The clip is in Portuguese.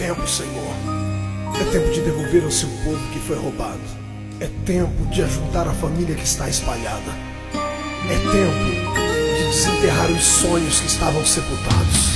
tempo, Senhor. É tempo de devolver ao seu povo que foi roubado. É tempo de ajuntar a família que está espalhada. É tempo de desenterrar os sonhos que estavam sepultados.